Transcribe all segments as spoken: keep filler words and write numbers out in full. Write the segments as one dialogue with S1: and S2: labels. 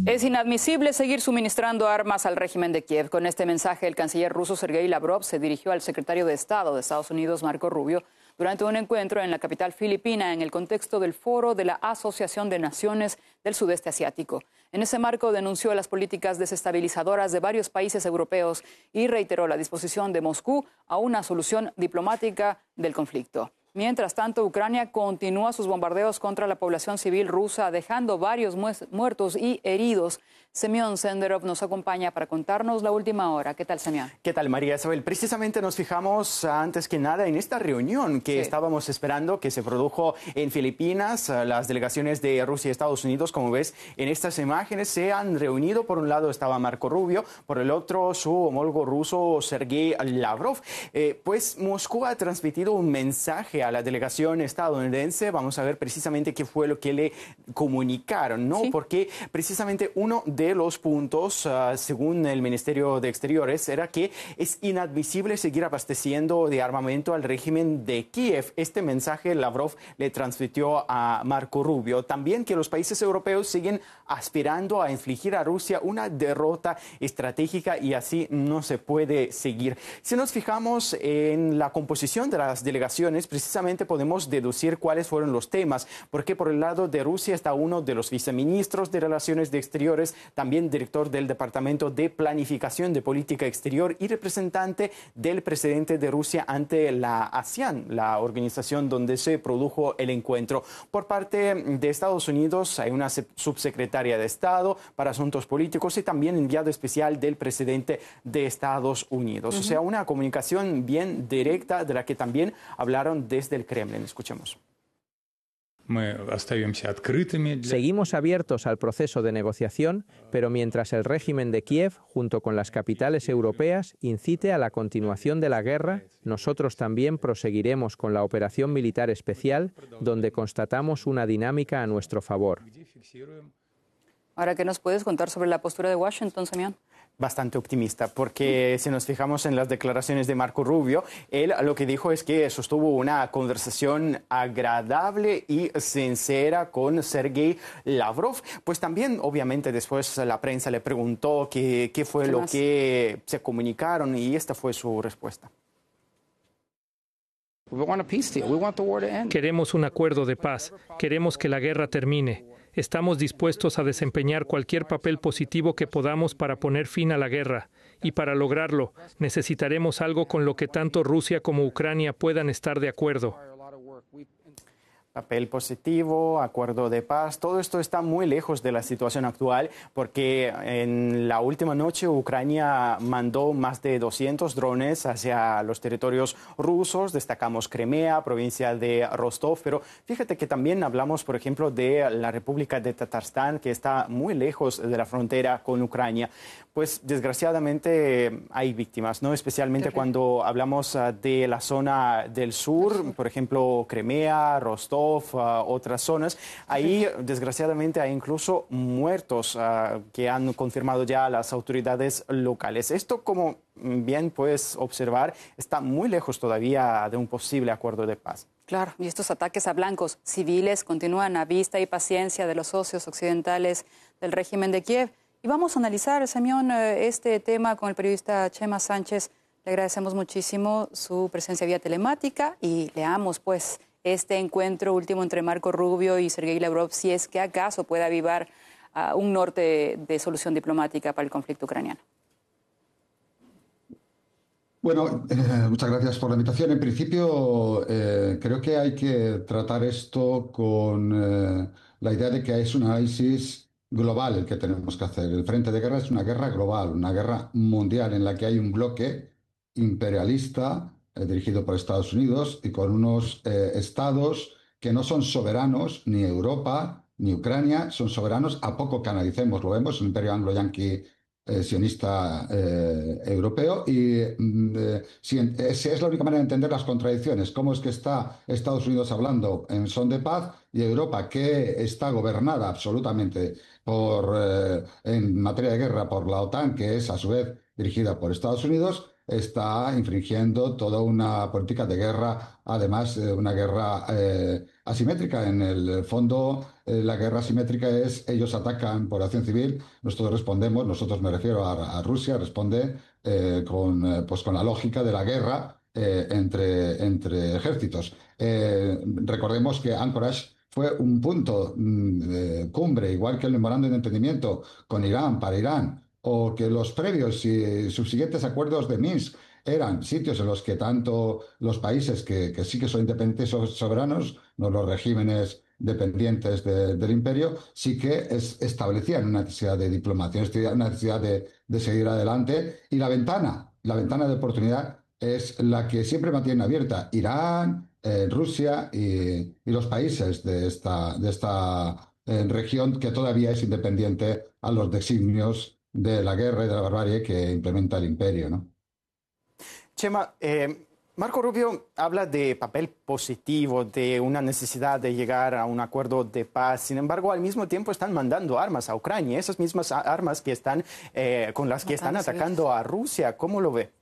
S1: Es inadmisible seguir suministrando armas al régimen de Kiev. Con este mensaje, el canciller ruso Sergei Lavrov se dirigió al secretario de Estado de Estados Unidos, Marco Rubio, durante un encuentro en la capital filipina en el contexto del foro de la Asociación de Naciones del Sudeste Asiático. En ese marco denunció las políticas desestabilizadoras de varios países europeos y reiteró la disposición de Moscú a una solución diplomática del conflicto. Mientras tanto, Ucrania continúa sus bombardeos contra la población civil rusa, dejando varios muertos y heridos. Semyon Senderov nos acompaña para contarnos la última hora. ¿Qué tal, Semyon?
S2: ¿Qué tal, María Isabel? Precisamente nos fijamos antes que nada en esta reunión que sí. estábamos esperando, que se produjo en Filipinas. Las delegaciones de Rusia y Estados Unidos, como ves en estas imágenes, se han reunido. Por un lado estaba Marco Rubio, por el otro su homólogo ruso Sergei Lavrov. Eh, pues Moscú ha transmitido un mensaje a la delegación estadounidense. Vamos a ver precisamente qué fue lo que le comunicaron, ¿no? Sí. Porque precisamente uno de los puntos, uh, según el Ministerio de Exteriores, era que es inadmisible seguir abasteciendo de armamento al régimen de Kiev. Este mensaje Lavrov le transmitió a Marco Rubio. También que los países europeos siguen aspirando a infligir a Rusia una derrota estratégica y así no se puede seguir. Si nos fijamos en la composición de las delegaciones, precisamente podemos deducir cuáles fueron los temas, porque por el lado de Rusia está uno de los viceministros de Relaciones de Exteriores, también director del Departamento de Planificación de Política Exterior y representante del presidente de Rusia ante la ASEAN, la organización donde se produjo el encuentro. Por parte de Estados Unidos hay una subsecretaria de Estado para Asuntos Políticos y también enviado especial del presidente de Estados Unidos. Uh-huh. O sea, una comunicación bien directa de la que también hablaron desde el Kremlin. Escuchemos.
S3: Seguimos abiertos al proceso de negociación, pero mientras el régimen de Kiev, junto con las capitales europeas, incite a la continuación de la guerra, nosotros también proseguiremos con la operación militar especial, donde constatamos una dinámica a nuestro favor.
S1: Ahora, ¿qué nos puedes contar sobre la postura de Washington, Semyon?
S2: Bastante optimista, porque si nos fijamos en las declaraciones de Marco Rubio, él lo que dijo es que sostuvo una conversación agradable y sincera con Sergei Lavrov. Pues también, obviamente, después la prensa le preguntó qué, qué fue ¿Qué lo más? que se comunicaron y esta fue su respuesta.
S4: Queremos un acuerdo de paz, queremos que la guerra termine. Estamos dispuestos a desempeñar cualquier papel positivo que podamos para poner fin a la guerra. Y para lograrlo, necesitaremos algo con lo que tanto Rusia como Ucrania puedan estar de acuerdo.
S2: Papel positivo, acuerdo de paz, todo esto está muy lejos de la situación actual porque en la última noche Ucrania mandó más de doscientos drones hacia los territorios rusos, destacamos Crimea, provincia de Rostov, pero fíjate que también hablamos, por ejemplo, de la República de Tatarstán, que está muy lejos de la frontera con Ucrania. Pues desgraciadamente hay víctimas, ¿no? Especialmente cuando hablamos uh, de la zona del sur, por ejemplo, Crimea, Rostov, Uh, otras zonas. Ahí, desgraciadamente, hay incluso muertos uh, que han confirmado ya las autoridades locales. Esto, como bien puedes observar, está muy lejos todavía de un posible acuerdo de paz.
S1: Claro, y estos ataques a blancos civiles continúan a vista y paciencia de los socios occidentales del régimen de Kiev. Y vamos a analizar, Semyon, este tema con el periodista Chema Sánchez. Le agradecemos muchísimo su presencia vía telemática y leamos, pues, este encuentro último entre Marco Rubio y Sergei Lavrov, si es que acaso puede avivar uh, un norte de solución diplomática para el conflicto ucraniano.
S5: Bueno, eh, muchas gracias por la invitación. En principio, eh, creo que hay que tratar esto con eh, la idea de que es un análisis global el que tenemos que hacer. El frente de guerra es una guerra global, una guerra mundial en la que hay un bloque imperialista eh, dirigido por Estados Unidos y con unos eh, estados que no son soberanos, ni Europa ni Ucrania, son soberanos a poco que analicemos. Lo vemos, el imperio anglo-yanqui eh, sionista eh, europeo y eh, si, es, es la única manera de entender las contradicciones. Cómo es que está Estados Unidos hablando en son de paz y Europa, que está gobernada absolutamente por, eh, en materia de guerra por la OTAN, que es a su vez dirigida por Estados Unidos, está infringiendo toda una política de guerra, además eh, una guerra eh, asimétrica. En el fondo, eh, la guerra asimétrica es ellos atacan población civil, nosotros respondemos, nosotros me refiero a, a Rusia, responde eh, con, eh, pues con la lógica de la guerra eh, entre, entre ejércitos. Eh, recordemos que Anchorage fue un punto mm, de cumbre, igual que el memorando de entendimiento con Irán para Irán, o que los previos y subsiguientes acuerdos de Minsk eran sitios en los que tanto los países que, que sí que son independientes o soberanos, no los regímenes dependientes de, del imperio, sí que es, establecían una necesidad de diplomacia, una necesidad de, de seguir adelante, y la ventana, la ventana de oportunidad es la que siempre mantienen abierta Irán, eh, Rusia y, y los países de esta, de esta eh, región que todavía es independiente a los designios de la guerra y de la barbarie que implementa el imperio, ¿no?
S2: Chema, eh, Marco Rubio habla de papel positivo, de una necesidad de llegar a un acuerdo de paz. Sin embargo, al mismo tiempo están mandando armas a Ucrania, esas mismas armas que están, eh, con las que están atacando a Rusia. ¿Cómo lo ve?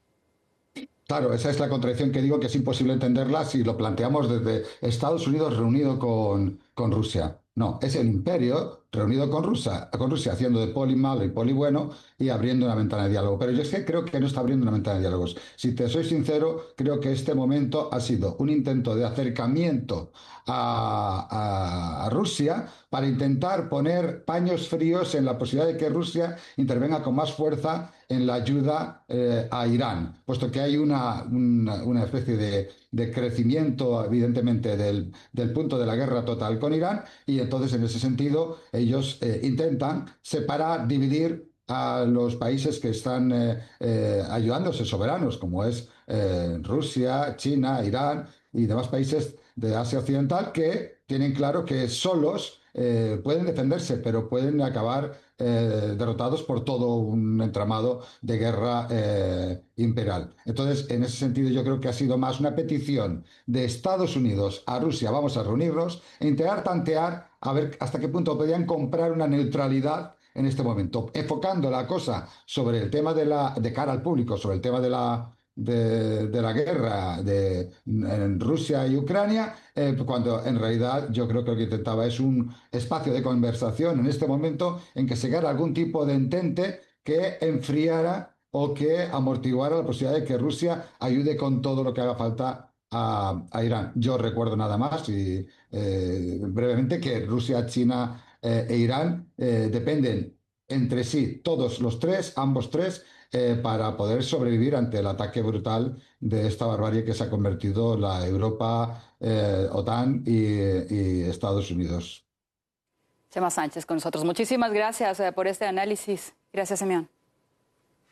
S5: Claro, esa es la contradicción que digo que es imposible entenderla si lo planteamos desde Estados Unidos reunido con, con Rusia. No, es el imperio reunido con Rusia, con Rusia haciendo de poli malo y poli bueno y abriendo una ventana de diálogo. Pero yo es que creo que no está abriendo una ventana de diálogos. Si te soy sincero, creo que este momento ha sido un intento de acercamiento a, a, a Rusia para intentar poner paños fríos en la posibilidad de que Rusia intervenga con más fuerza en la ayuda eh, a Irán, puesto que hay una, una, una especie de, de crecimiento, evidentemente, del, del punto de la guerra total con Irán, y entonces, en ese sentido, ellos eh, intentan separar, dividir a los países que están eh, eh, ayudándose soberanos, como es eh, Rusia, China, Irán y demás países de Asia Occidental, que tienen claro que solos eh, pueden defenderse, pero pueden acabar eh, derrotados por todo un entramado de guerra eh, imperial. Entonces, en ese sentido, yo creo que ha sido más una petición de Estados Unidos a Rusia: vamos a reunirnos e intentar tantear a ver hasta qué punto podían comprar una neutralidad en este momento, enfocando la cosa sobre el tema de la, de cara al público, sobre el tema de la De, de la guerra de, en Rusia y Ucrania, eh, cuando en realidad yo creo que lo que intentaba es un espacio de conversación en este momento en que se llegara algún tipo de entente que enfriara o que amortiguara la posibilidad de que Rusia ayude con todo lo que haga falta a, a Irán. Yo recuerdo nada más y eh, brevemente que Rusia, China eh, e Irán eh, dependen entre sí, todos los tres, ambos tres, Eh, para poder sobrevivir ante el ataque brutal de esta barbarie que se ha convertido la Europa, eh, OTAN y, y Estados Unidos.
S1: Chema Sánchez con nosotros. Muchísimas gracias por este análisis. Gracias, Simeón.